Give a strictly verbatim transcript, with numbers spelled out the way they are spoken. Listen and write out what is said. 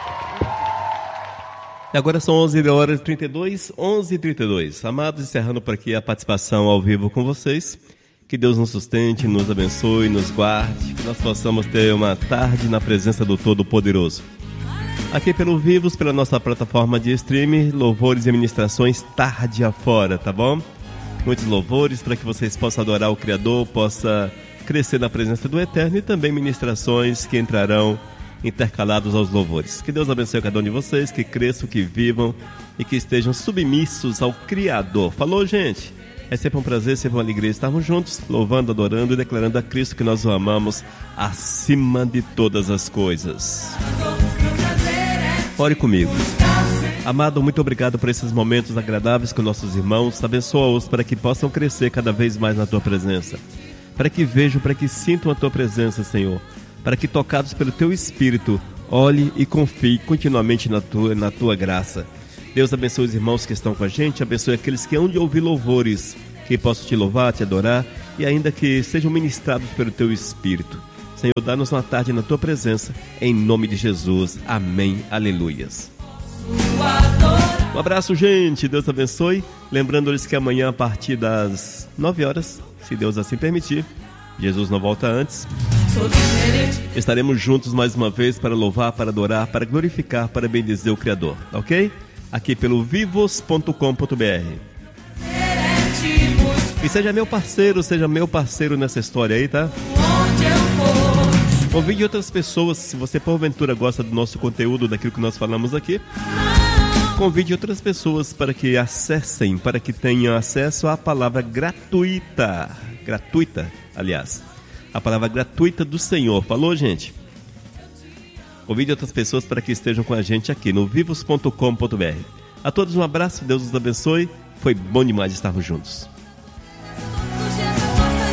E agora são onze horas e trinta e dois, onze e trinta e dois. Amados, encerrando por aqui a participação ao vivo com vocês. Que Deus nos sustente, nos abençoe, nos guarde, que nós possamos ter uma tarde na presença do Todo-Poderoso. Aqui pelo Vivos, pela nossa plataforma de streaming, louvores e ministrações tarde afora, tá bom? Muitos louvores para que vocês possam adorar o Criador, possa crescer na presença do Eterno, e também ministrações que entrarão intercalados aos louvores. Que Deus abençoe cada um de vocês, que cresçam, que vivam e que estejam submissos ao Criador. Falou, gente? É sempre um prazer, sempre uma alegria estarmos juntos, louvando, adorando e declarando a Cristo que nós o amamos acima de todas as coisas. Ore comigo. Amado, muito obrigado por esses momentos agradáveis com nossos irmãos. Abençoa-os para que possam crescer cada vez mais na Tua presença. Para que vejam, para que sintam a Tua presença, Senhor. Para que, tocados pelo Teu Espírito, olhe e confie continuamente na tua, na tua graça. Deus abençoe os irmãos que estão com a gente, abençoe aqueles que hão de ouvir louvores, que possam Te louvar, Te adorar, e ainda que sejam ministrados pelo Teu Espírito. Senhor, dá-nos uma tarde na Tua presença, em nome de Jesus. Amém. Aleluias. Um abraço, gente. Deus abençoe. Lembrando-lhes que amanhã, a partir das nove horas, se Deus assim permitir, Jesus não volta antes, estaremos juntos mais uma vez para louvar, para adorar, para glorificar, para bendizer o Criador, ok? Aqui pelo vivos ponto com ponto b r. E seja meu parceiro, seja meu parceiro nessa história aí, tá? Convide outras pessoas, se você porventura gosta do nosso conteúdo, daquilo que nós falamos aqui. Convide outras pessoas para que acessem, para que tenham acesso à palavra gratuita. Gratuita, aliás. A palavra gratuita do Senhor. Falou, gente? Convide outras pessoas para que estejam com a gente aqui no vivos ponto com ponto b r. A todos um abraço, Deus os abençoe. Foi bom demais estarmos juntos.